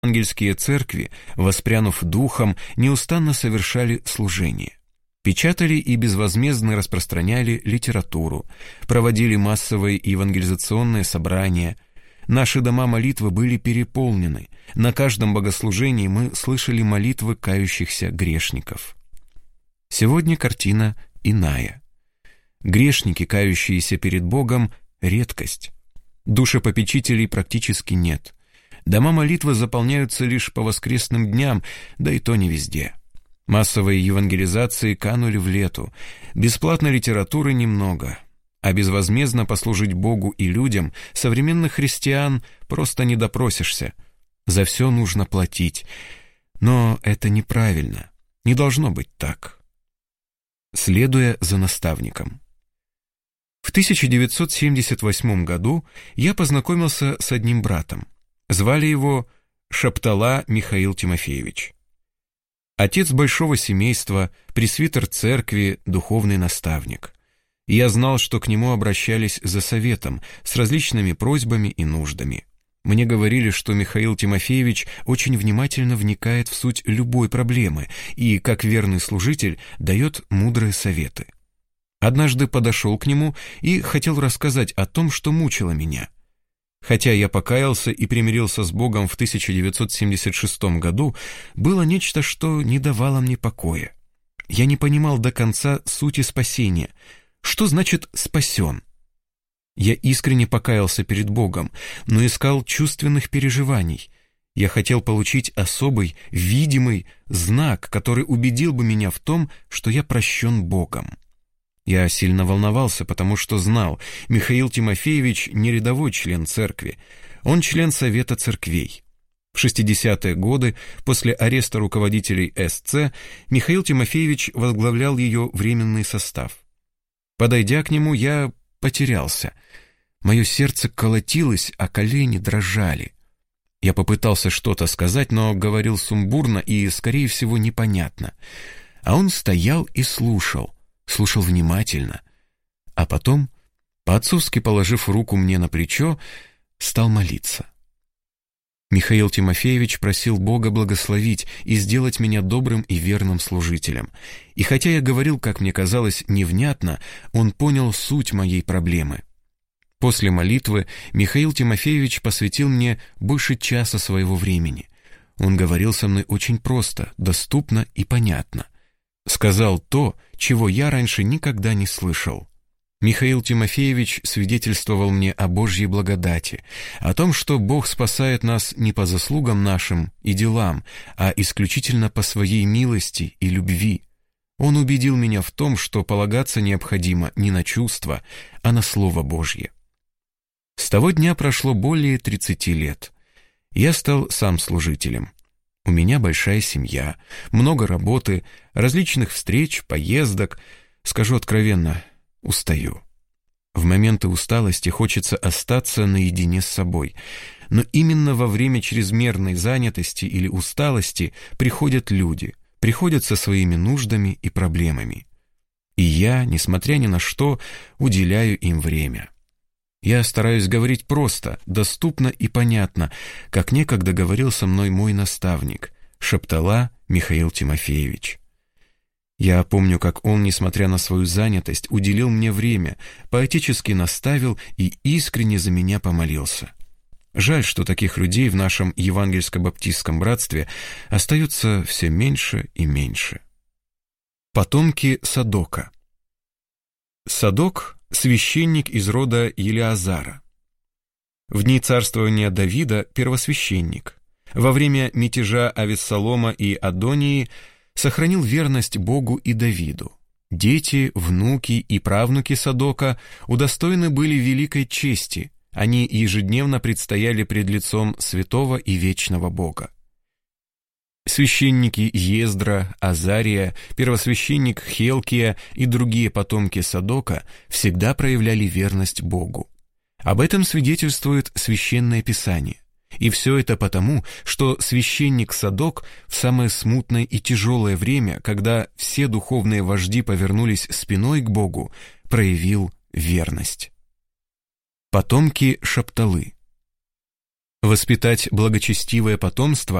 Евангельские церкви, воспрянув духом, неустанно совершали служение. Печатали и безвозмездно распространяли литературу, проводили массовые евангелизационные собрания. Наши дома молитвы были переполнены. На каждом богослужении мы слышали молитвы кающихся грешников. Сегодня картина иная. Грешники, кающиеся перед Богом, — редкость. Душепопечителей практически нет. Дома молитвы заполняются лишь по воскресным дням, да и то не везде. Массовые евангелизации канули в лету. Бесплатной литературы немного. А безвозмездно послужить Богу и людям современных христиан просто не допросишься. За все нужно платить. Но это неправильно. Не должно быть так. Следуя за наставником. В 1978 году я познакомился с одним братом. Звали его Шаптала Михаил Тимофеевич. Отец большого семейства, пресвитер церкви, духовный наставник. Я знал, что к нему обращались за советом, с различными просьбами и нуждами. Мне говорили, что Михаил Тимофеевич очень внимательно вникает в суть любой проблемы и, как верный служитель, дает мудрые советы. Однажды подошел к нему и хотел рассказать о том, что мучило меня. Хотя я покаялся и примирился с Богом в 1976 году, было нечто, что не давало мне покоя. Я не понимал до конца сути спасения. Что значит «спасен»? Я искренне покаялся перед Богом, но искал чувственных переживаний. Я хотел получить особый, видимый знак, который убедил бы меня в том, что я прощен Богом. Я сильно волновался, потому что знал, Михаил Тимофеевич не рядовой член церкви, он член Совета церквей. В 60-е годы, после ареста руководителей СЦ, Михаил Тимофеевич возглавлял ее временный состав. Подойдя к нему, я потерялся. Мое сердце колотилось, а колени дрожали. Я попытался что-то сказать, но говорил сумбурно и, скорее всего, непонятно. А он стоял и слушал внимательно, а потом, по-отцовски положив руку мне на плечо, стал молиться. Михаил Тимофеевич просил Бога благословить и сделать меня добрым и верным служителем. И хотя я говорил, как мне казалось, невнятно, он понял суть моей проблемы. После молитвы Михаил Тимофеевич посвятил мне больше часа своего времени. Он говорил со мной очень просто, доступно и понятно. Сказал то, чего я раньше никогда не слышал. Михаил Тимофеевич свидетельствовал мне о Божьей благодати, о том, что Бог спасает нас не по заслугам нашим и делам, а исключительно по своей милости и любви. Он убедил меня в том, что полагаться необходимо не на чувства, а на Слово Божье. С того дня прошло более 30 лет. Я стал сам служителем. У меня большая семья, много работы, различных встреч, поездок. Скажу откровенно, устаю. В моменты усталости хочется остаться наедине с собой. Но именно во время чрезмерной занятости или усталости приходят люди, приходят со своими нуждами и проблемами. И я, несмотря ни на что, уделяю им время. Я стараюсь говорить просто, доступно и понятно, как некогда говорил со мной мой наставник, Шаптала Михаил Тимофеевич. Я помню, как он, несмотря на свою занятость, уделил мне время, поотечески наставил и искренне за меня помолился. Жаль, что таких людей в нашем евангельско-баптистском братстве остается все меньше и меньше. Потомки Садока. Садок — священник из рода Елиазара. В дни царствования Давида — первосвященник. Во время мятежа Авессалома и Адонии сохранил верность Богу и Давиду. Дети, внуки и правнуки Садока удостоены были великой чести. Они ежедневно предстояли пред лицом святого и вечного Бога. Священники Ездра, Азария, первосвященник Хелкия и другие потомки Садока всегда проявляли верность Богу. Об этом свидетельствует Священное Писание. И все это потому, что священник Садок в самое смутное и тяжелое время, когда все духовные вожди повернулись спиной к Богу, проявил верность. Потомки Шапталы. Воспитать благочестивое потомство